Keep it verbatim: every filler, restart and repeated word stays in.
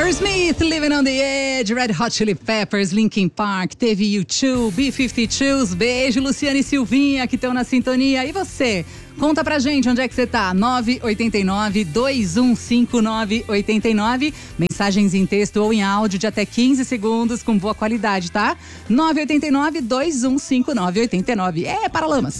Aerosmith, Living on the Edge, Red Hot Chili Peppers, Linkin Park, teve U dois, B cinquenta e dois, beijo, Luciane e Silvinha, que estão na sintonia. E você? Conta pra gente onde é que você tá. nove oito nove, dois um cinco nove oito nove. Mensagens em texto ou em áudio de até quinze segundos com boa qualidade, tá? nove oito nove, dois um cinco nove oito nove. É, Paralamas.